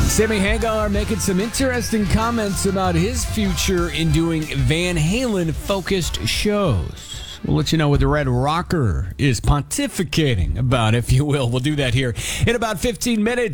Sammy Hagar making some interesting comments about his future in doing Van Halen-focused shows. We'll let you know what the Red Rocker is pontificating about, if you will. We'll do that here in about 15 minutes.